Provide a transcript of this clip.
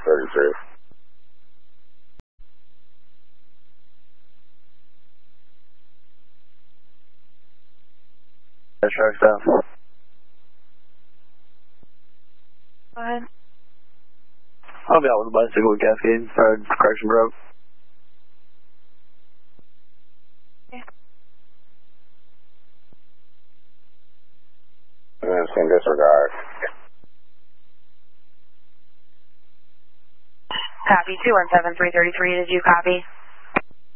33. Sharks down. Go ahead. I'll be out with a bicycle with Cascade. Correction broke. Okay. And then same disregard. Copy, 217-333, did you copy?